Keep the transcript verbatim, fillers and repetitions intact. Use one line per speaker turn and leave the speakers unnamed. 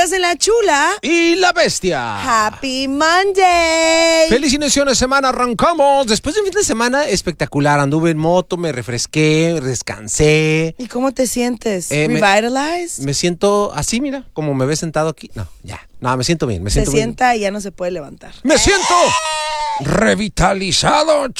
Estás en La Chula
y La Bestia.
Happy Monday.
Feliz inicio de semana, arrancamos. Después de un fin de semana espectacular, anduve en moto, me refresqué, descansé.
¿Y cómo te sientes?
Eh, me-
¿Revitalized?
Me siento así, mira, como me ves sentado aquí. No, ya, no, me siento bien, me
Se
siento bien.
sienta y ya no se puede levantar.
Me siento revitalizado.